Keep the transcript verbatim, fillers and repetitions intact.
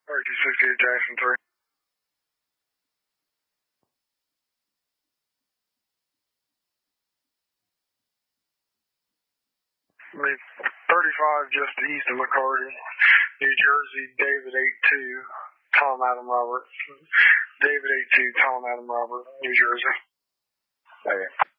thirty-two sixty-eight Jackson three. thirty-five just east of McCarty, New Jersey, David eight two, Tom Adam Robert. David eight two, Tom Adam Robert, New Jersey. Okay.